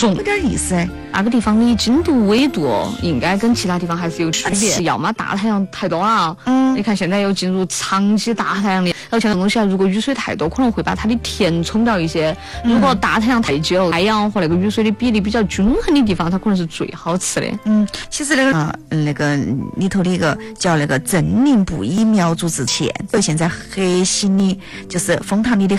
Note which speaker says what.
Speaker 1: 重，有点意思哎。
Speaker 2: 那个地方的经度纬度应该跟其他地方还是有区别，要么大太阳太多了，你看现在又进入长期大太阳里，然后像这种东西啊，如果雨水太多，可能会把它的田冲掉一些。如果大太阳太久，太阳和那个雨水的比例比较均衡的地方，它可能是最好吃的。
Speaker 1: 其实那个里头的一个叫那个真灵不以苗族之前，现在核心的就是枫糖里的